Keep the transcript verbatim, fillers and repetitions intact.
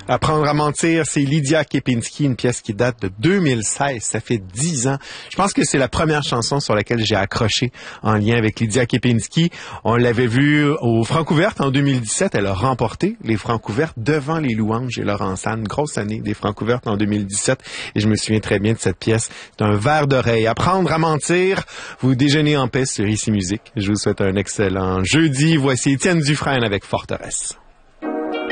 Apprendre à mentir, c'est Lydia Kepinski, une pièce qui date de deux mille seize. Ça fait dix ans. Je pense que c'est la première chanson sur laquelle j'ai accroché en lien avec Lydia Kepinski. On l'avait vue aux Francouvertes en deux mille dix-sept. Elle a remporté les Francouvertes devant les Louanges et Laurent Anne. Grosse année des Francouvertes en deux mille dix-sept. Et je me souviens très bien de cette pièce. C'est un verre d'oreille. Apprendre à mentir. Vous déjeunez en paix sur Ici Musique. Je vous souhaite un excellent jeudi. Voici Étienne Dufresne avec Forteresse.